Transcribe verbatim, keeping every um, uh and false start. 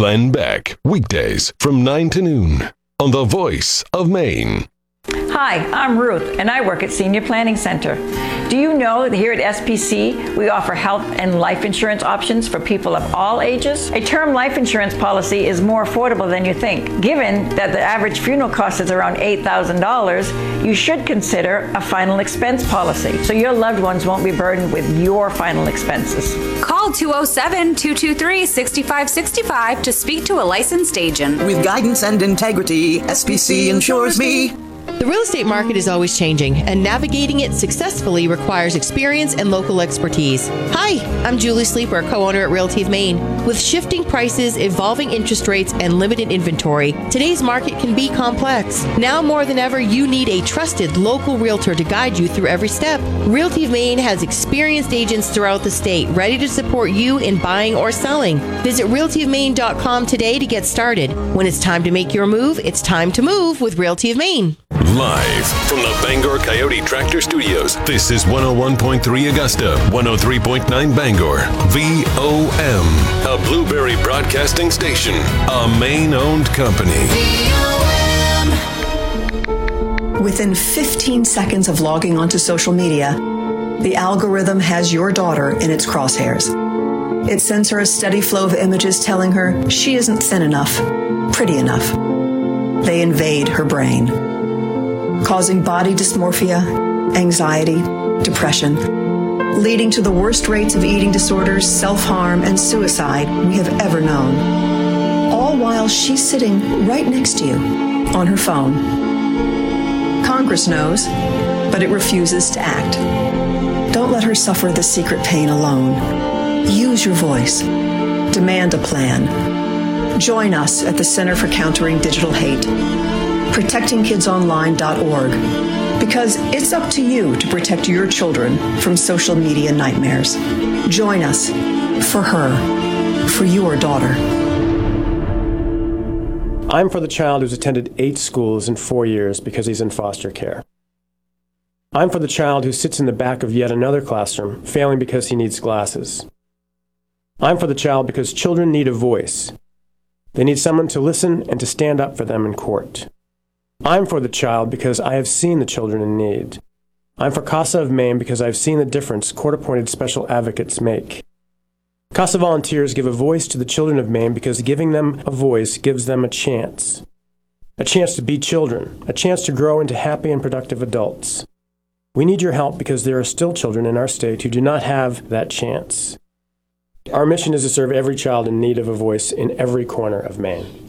Glenn Beck, weekdays from nine to noon on The Voice of Maine. Hi, I'm Ruth, and I work at Senior Planning Center. Do you know that here at S P C, we offer health and life insurance options for people of all ages? A term life insurance policy is more affordable than you think. Given that the average funeral cost is around eight thousand dollars, you should consider a final expense policy, so your loved ones won't be burdened with your final expenses. Call two oh seven, two two three, six five six five to speak to a licensed agent. With guidance and integrity, S P C insures me. The real estate market is always changing, and navigating it successfully requires experience and local expertise. Hi, I'm Julie Sleeper, co-owner at Realty of Maine. With shifting prices, evolving interest rates, and limited inventory, today's market can be complex. Now more than ever, you need a trusted local realtor to guide you through every step. Realty of Maine has experienced agents throughout the state ready to support you in buying or selling. Visit realty of maine dot com today to get started. When it's time to make your move, it's time to move with Realty of Maine. Live from the Bangor Coyote Tractor Studios, this is one oh one point three Augusta, one oh three point nine Bangor, V O M, a Blueberry Broadcasting Station, a Maine-owned company. Within fifteen seconds of logging onto social media, the algorithm has your daughter in its crosshairs. It sends her a steady flow of images telling her she isn't thin enough, pretty enough. They invade her brain, causing body dysmorphia, anxiety, depression, leading to the worst rates of eating disorders, self-harm, and suicide we have ever known. All while she's sitting right next to you on her phone. Congress knows, but it refuses to act. Don't let her suffer the secret pain alone. Use your voice. Demand a plan. Join us at the Center for Countering Digital Hate, protecting kids online dot org, because it's up to you to protect your children from social media nightmares. Join us for her, for your daughter. I'm for the child who's attended eight schools in four years because he's in foster care. I'm for the child who sits in the back of yet another classroom, failing because he needs glasses. I'm for the child because children need a voice. They need someone to listen and to stand up for them in court. I'm for the child because I have seen the children in need. I'm for CASA of Maine because I've seen the difference court-appointed special advocates make. CASA volunteers give a voice to the children of Maine because giving them a voice gives them a chance. A chance to be children, a chance to grow into happy and productive adults. We need your help because there are still children in our state who do not have that chance. Our mission is to serve every child in need of a voice in every corner of Maine.